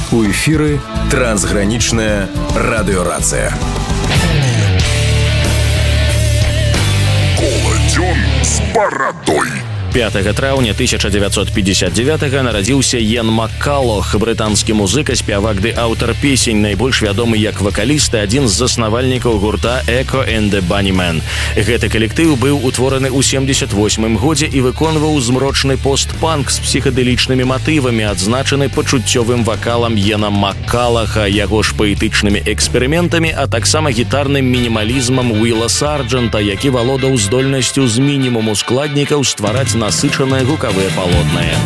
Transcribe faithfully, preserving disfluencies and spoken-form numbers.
У эфіры трансгранічная радыёрацыя. Коладзён з барадой. пятага траўня тысяча дзевяцьсот пятьдесят девятого нарадзіўся Ян Маккалох, брытанскі музыка, спявак ды аўтар песень, найбольш вядомы як вакаліст і адзін з заснавальнікаў гурта Echo and the Bunnymen. Гэты калектыў быў утвораны ў семьдесят восьмым годзе і выконваў змрочны пост-панк з псіхадэлічнымі матывамі, адзначаны пачуццёвым вакалам Яна Маккалаха, яго ж паэтычнымі эксперыментамі, а таксама гітарным мінімалізмам Уіла Сарджанта, які валодаў здольнасцю з мінімуму складнікаў ствараць насычаныя гукавыя палотныя.